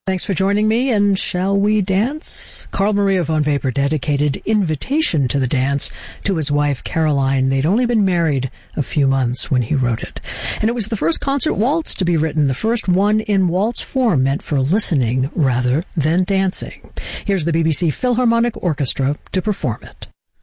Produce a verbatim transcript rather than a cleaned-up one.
Thanks for joining me, and shall we dance? Carl Maria von Weber dedicated Invitation to the Dance to his wife, Caroline. They'd only been married a few months when he wrote it. And it was the first concert waltz to be written, the first one in waltz form meant for listening rather than dancing. Here's the B B C Philharmonic Orchestra to perform it.